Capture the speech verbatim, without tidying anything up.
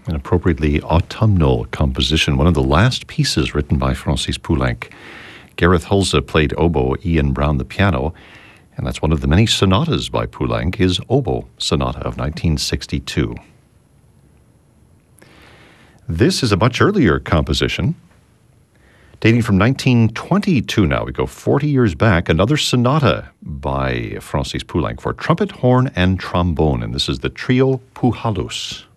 An appropriately autumnal composition, one of the last pieces written by Francis Poulenc. Gareth Hulse played oboe, Ian Brown the piano, and that's one of the many sonatas by Poulenc, his Oboe Sonata of nineteen sixty-two. This is a much earlier composition, dating from nineteen twenty-two now. We go forty years back, another sonata by Francis Poulenc for trumpet, horn, and trombone, and this is the Trio Puhalus.